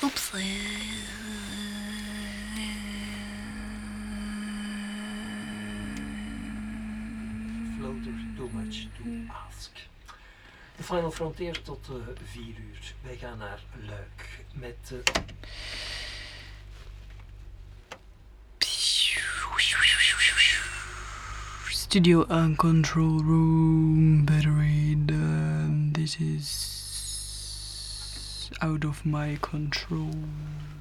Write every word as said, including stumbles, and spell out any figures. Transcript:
Oops. Floater, too much to ask. De Final Frontier tot uh, vier uur. Wij gaan naar Luik met... Uh... Studio and control room battery. Um, this is out of my control.